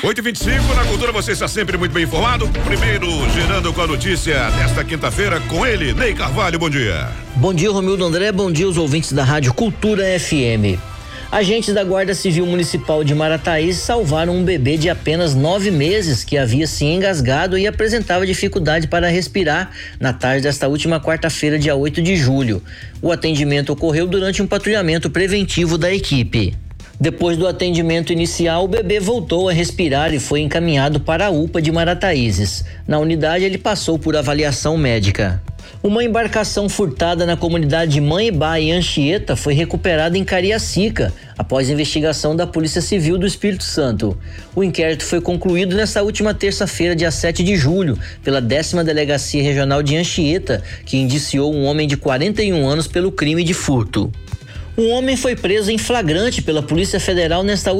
8h25, na Cultura você está sempre muito bem informado. Primeiro, girando com a notícia desta quinta-feira, com ele, Ney Carvalho, bom dia. Bom dia, Romildo André, bom dia aos ouvintes da Rádio Cultura FM. Agentes da Guarda Civil Municipal de Marataízes salvaram um bebê de apenas 9 meses que havia se engasgado e apresentava dificuldade para respirar na tarde desta última quarta-feira, dia 8 de julho. O atendimento ocorreu durante um patrulhamento preventivo da equipe. Depois do atendimento inicial, o bebê voltou a respirar e foi encaminhado para a UPA de Marataízes. Na unidade, ele passou por avaliação médica. Uma embarcação furtada na comunidade de Manhibá, em Anchieta, foi recuperada em Cariacica, após investigação da Polícia Civil do Espírito Santo. O inquérito foi concluído nesta última terça-feira, dia 7 de julho, pela 10ª Delegacia Regional de Anchieta, que indiciou um homem de 41 anos pelo crime de furto. Um homem foi preso em flagrante pela Polícia Federal nesta